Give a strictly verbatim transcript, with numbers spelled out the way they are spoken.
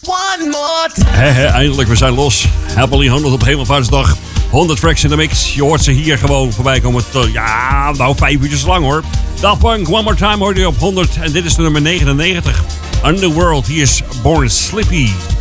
One more time. He, he, eindelijk, we zijn los. Happily honderd op Hemelvaartsdag. honderd tracks in de mix. Je hoort ze hier gewoon voorbij komen. Tot, ja, nou vijf uurtjes lang hoor. Daft Punk, One More Time hoorde je op honderd. En dit is de nummer negenennegentig. Underworld, hier is Born Slippy.